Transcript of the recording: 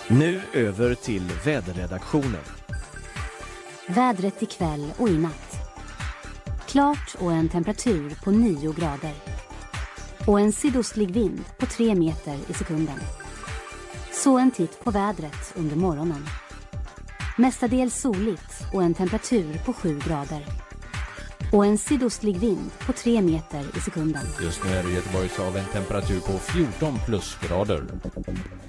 Nu över till väderredaktionen. Vädret ikväll och i natt. Klart och en temperatur på 9 grader. Och en sydostlig vind på 3 meter i sekunden. Så en titt på vädret under morgonen. Mestadels soligt och en temperatur på 7 grader. Och en sydostlig vind på 3 meter i sekunden. Just nu är det Göteborgs av en temperatur på 14 plusgrader.